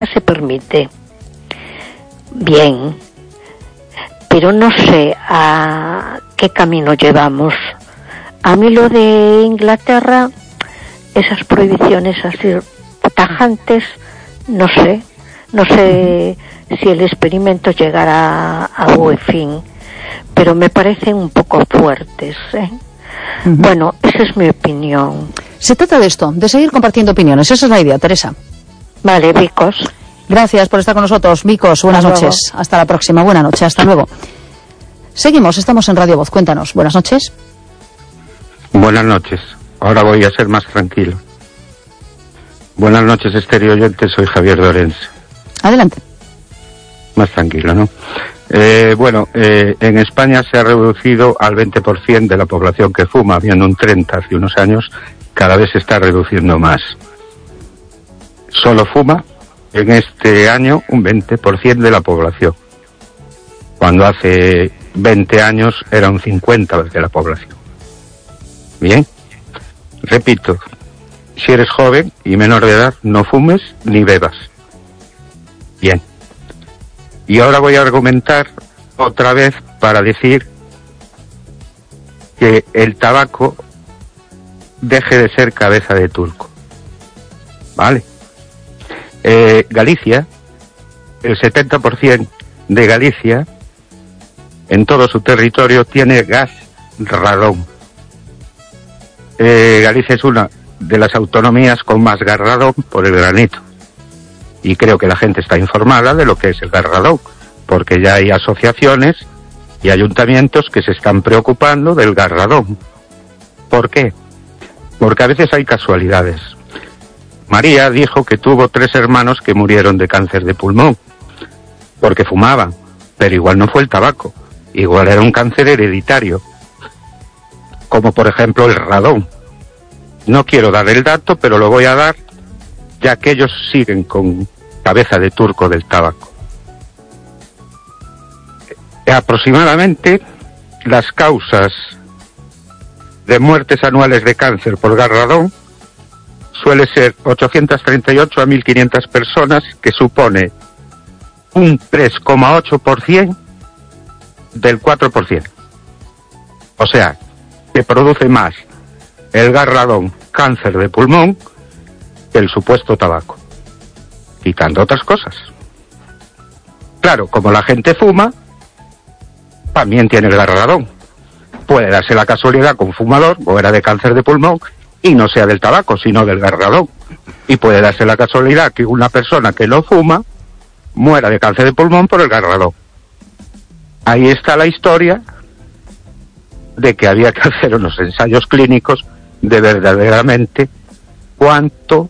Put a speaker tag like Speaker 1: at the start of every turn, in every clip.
Speaker 1: se permite. Bien, pero no sé a qué camino llevamos. A mí lo de Inglaterra, esas prohibiciones así tajantes, no sé si el experimento llegará a buen fin, pero me parecen un poco fuertes, ¿eh? Bueno, esa es mi opinión.
Speaker 2: Se trata de esto, de seguir compartiendo opiniones, esa es la idea, Teresa.
Speaker 1: Vale, Vicos.
Speaker 2: Gracias por estar con nosotros, Vicos. Buenas noches. Hasta la próxima. Buenas noches. Hasta luego. Seguimos, estamos en Radio Voz. Cuéntanos. Buenas noches.
Speaker 3: Buenas noches. Ahora voy a ser más tranquilo. Buenas noches, estéreo oyente. Soy Javier Dorense.
Speaker 2: Adelante.
Speaker 3: Más tranquilo, ¿no? En España se ha reducido al 20% de la población que fuma, habiendo un 30% hace unos años. Cada vez se está reduciendo más. Solo fuma en este año un 20% de la población, cuando hace 20 años era un 50% de la población. Bien, repito, si eres joven y menor de edad, no fumes ni bebas. Bien, y ahora voy a argumentar otra vez para decir que el tabaco deje de ser cabeza de turco. ¿Vale? Galicia, el 70% de Galicia, en todo su territorio, tiene gas radón. Galicia es una de las autonomías con más gas radón por el granito. Y creo que la gente está informada de lo que es el gas radón, porque ya hay asociaciones y ayuntamientos que se están preocupando del gas radón. ¿Por qué? Porque a veces hay casualidades. María dijo que tuvo 3 hermanos que murieron de cáncer de pulmón, porque fumaban, pero igual no fue el tabaco, igual era un cáncer hereditario, como por ejemplo el radón. No quiero dar el dato, pero lo voy a dar, ya que ellos siguen con cabeza de turco del tabaco. Aproximadamente las causas de muertes anuales de cáncer por gas radón suele ser 838 a 1.500 personas, que supone un 3,8% del 4%. O sea, que produce más el gas radón cáncer de pulmón que el supuesto tabaco, quitando otras cosas. Claro, como la gente fuma, también tiene el gas radón. Puede darse la casualidad que un fumador muera de cáncer de pulmón y no sea del tabaco, sino del gas radón. Y puede darse la casualidad que una persona que no fuma muera de cáncer de pulmón por el gas radón. Ahí está la historia de que había que hacer unos ensayos clínicos de verdaderamente cuánto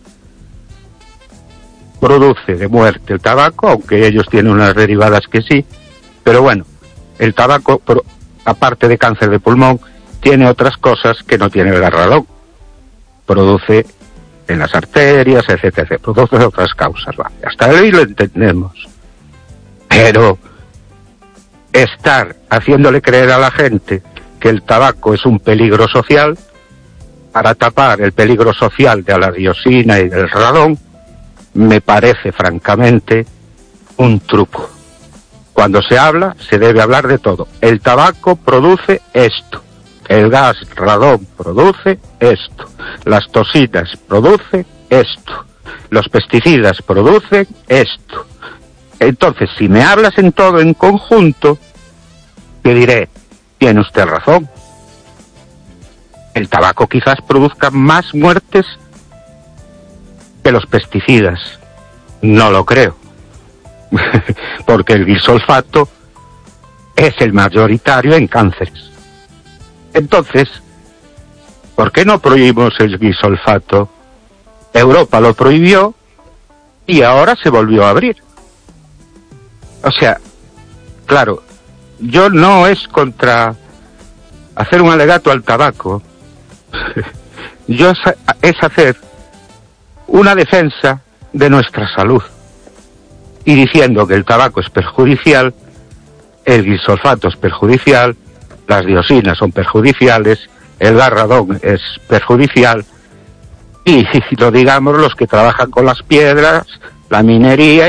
Speaker 3: produce de muerte el tabaco, aunque ellos tienen unas derivadas que sí, pero bueno, el tabaco, aparte de cáncer de pulmón, tiene otras cosas que no tiene el gas radón. Produce en las arterias, etcétera, produce otras causas, ¿vale? Hasta ahí lo entendemos. Pero estar haciéndole creer a la gente que el tabaco es un peligro social, para tapar el peligro social de la dioxina y del radón, me parece francamente un truco. Cuando se habla, se debe hablar de todo. El tabaco produce esto, el gas radón produce esto, las toxinas produce esto, los pesticidas producen esto. Entonces, si me hablas en todo en conjunto, te diré, tiene usted razón. El tabaco quizás produzca más muertes que los pesticidas. No lo creo. Porque el glisolfato es el mayoritario en cánceres. Entonces, ¿por qué no prohibimos el glisolfato? Europa lo prohibió y ahora se volvió a abrir. O sea, claro, yo no es contra hacer un alegato al tabaco. Yo es hacer una defensa de nuestra salud y diciendo que el tabaco es perjudicial, el glisolfato es perjudicial, las dioxinas son perjudiciales, el gas radón es perjudicial y lo digamos los que trabajan con las piedras, la minería